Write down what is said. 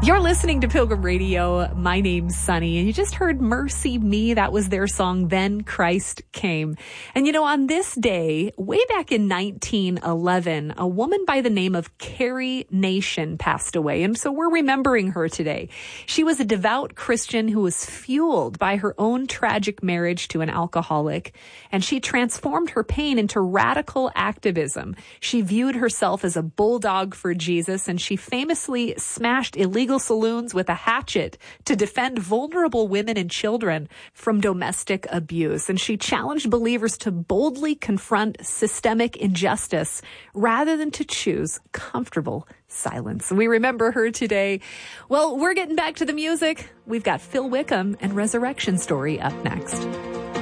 You're listening to Pilgrim Radio. My name's Sunny, and you just heard Mercy Me. That was their song, Then Christ Came. And on this day, way back in 1911, a woman by the name of Carrie Nation passed away. And so we're remembering her today. She was a devout Christian who was fueled by her own tragic marriage to an alcoholic. And she transformed her pain into radical activism. She viewed herself as a bulldog for Jesus, and she famously smashed illegal saloons with a hatchet to defend vulnerable women and children from domestic abuse. And she challenged believers to boldly confront systemic injustice rather than to choose comfortable silence. We remember her today. Well, we're getting back to the music. We've got Phil Wickham and Resurrection Story up next.